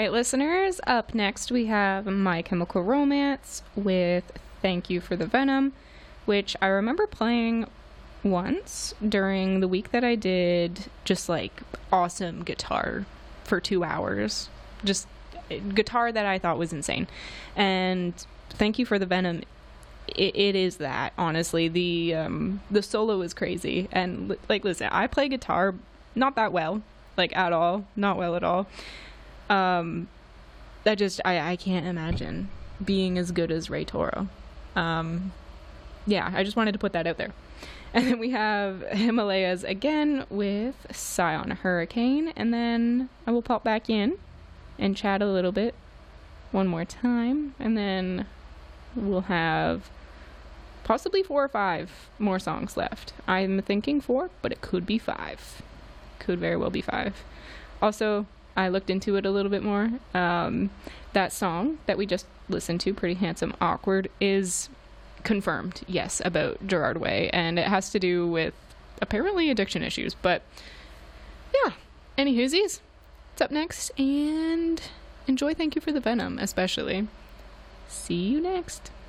right, listeners, up next we have My Chemical Romance with Thank You for the Venom, which I remember playing once during the week that I did just like awesome guitar for 2 hours. Just guitar that I thought was insane. And Thank You for the Venom, it is that, honestly. The solo is crazy. And like, listen, I play guitar not that well, like at all, not well at all. I can't imagine being as good as Ray Toro. Yeah, I just wanted to put that out there. And then we have Himalayas again with Scion Hurricane. And then I will pop back in and chat a little bit one more time. And then we'll have possibly 4 or 5 more songs left. I'm thinking 4, but it could be 5. Could very well be 5. Also, I looked into it a little bit more. That song that we just listened to, Pretty Handsome Awkward, is confirmed, yes, about Gerard Way, and it has to do with apparently addiction issues. But yeah, any whoosies, it's up next, and enjoy Thank You for the Venom, especially. See you next.